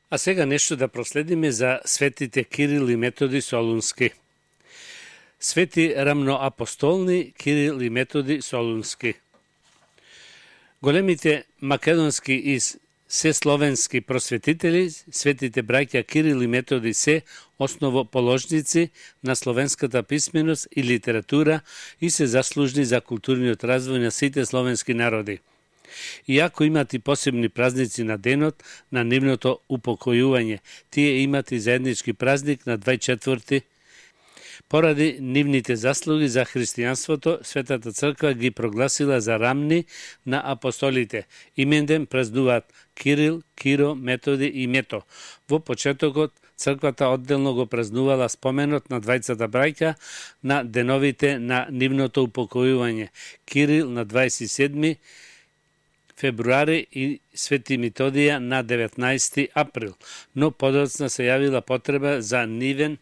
А сега нешто да проследиме за светите Кирил и Методи Солунски. Свети рамноапостолни Кирил и Методи Солунски. Големите македонски и сесловенски просветители, светите браќа Кирил и Методи се основоположници на словенската писменост и литература и се заслужни за културниот развој на сите словенски народи. Иако имат и посебни празници на денот на нивното упокојување, тие имат и заеднички празник на 24. Поради нивните заслуги за христијанството, Светата црква ги прогласила за рамни на апостолите. Именден празнуваат Кирил, Киро, Методи и Мето. Во почетокот црквата одделно го празнувала споменот на двајцата браќа на деновите на нивното упокојување. Кирил на 27. февруари и Свети Методија на 19. април, но подоцна се јавила потреба за нивен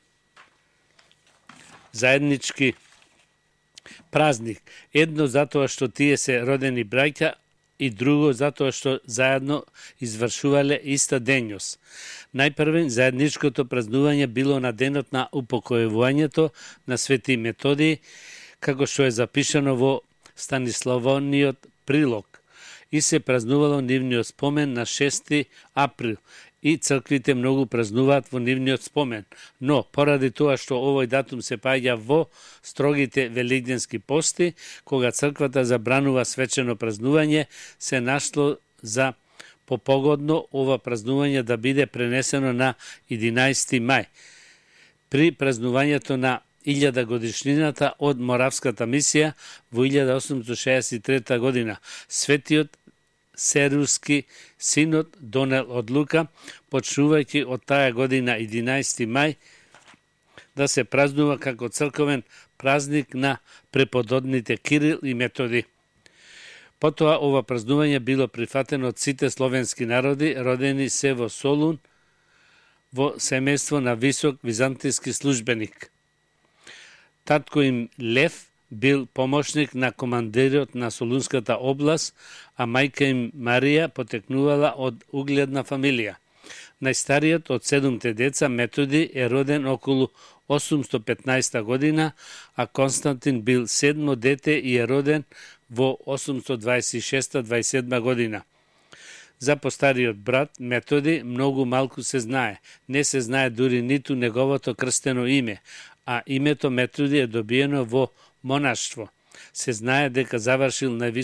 заеднички празник. Едно затоа што тие се родени браќа и друго затоа што заедно извршувале иста дењос. Најпрвен заедничкото празнување било на денот на упокојувањето на Свети Методиј, како што е запишано во Станиславониот прилог, и се празнувало нивниот спомен на 6. април, и црквите многу празнуваат во нивниот спомен. Но, поради тоа што овој датум се паѓа во строгите велигденски пости, кога црквата забранува свечено празнување, се нашло за попогодно ова празнување да биде пренесено на 11. мај. При празнувањето на 1000 годишнината од Моравската мисија во 1863 година, Светиот Серуски синод донел одлука, почнувајќи од таа година 11. мај, да се празнува како црковен празник на преподобните Кирил и Методи. Потоа ова празнување било прифатено од сите словенски народи, родени се во Солун, во семејство на висок византиски службеник. Татко им Лев бил помошник на командирот на Солунската област, а мајка им Марија потекнувала од угледна фамилија. Најстариот од 7 деца, Методи, е роден околу 815 година, а Константин бил 7 дете и е роден во 826-27 година. За постариот брат Методи многу малку се знае. Не се знае дури ниту неговото крстено име, а името Методи е добиено во монаштво. Се знае дека завршил